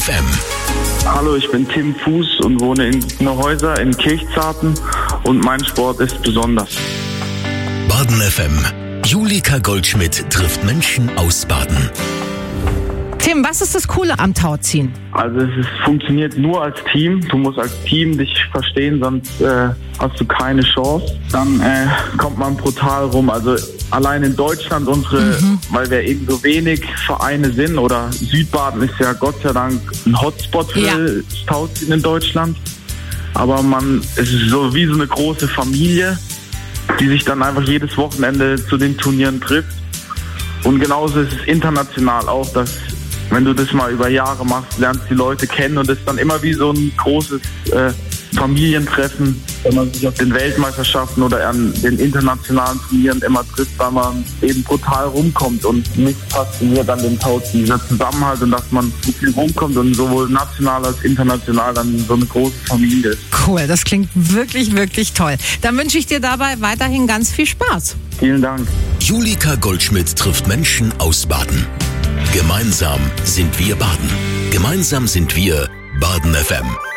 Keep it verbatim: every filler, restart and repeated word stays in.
F M. Hallo, ich bin Tim Fuß und wohne in Neuhäuser in Kirchzarten und mein Sport ist besonders. Baden F M. Julika Goldschmidt trifft Menschen aus Baden. Tim, was ist das Coole am Tauziehen? Also es ist, funktioniert nur als Team. Du musst als Team dich verstehen, sonst äh, hast du keine Chance. Dann äh, kommt man brutal rum. Also allein in Deutschland unsere, mhm. weil wir eben so wenig Vereine sind, oder Südbaden ist ja Gott sei Dank ein Hotspot für ja. das Tauziehen in Deutschland. Aber man, es ist so wie so eine große Familie, die sich dann einfach jedes Wochenende zu den Turnieren trifft. Und genauso ist es international auch, dass wenn du das mal über Jahre machst, lernst die Leute kennen und es ist dann immer wie so ein großes äh, Familientreffen, wenn man sich auf den Weltmeisterschaften oder an den internationalen Turnieren immer trifft, weil man eben brutal rumkommt. Und mich fasziniert an dem Tauziehen dieser Zusammenhalt und dass man so viel rumkommt und sowohl national als international dann so eine große Familie ist. Cool, das klingt wirklich, wirklich toll. Dann wünsche ich dir dabei weiterhin ganz viel Spaß. Vielen Dank. Julika Goldschmidt trifft Menschen aus Baden. Gemeinsam sind wir Baden. Gemeinsam sind wir Baden F M.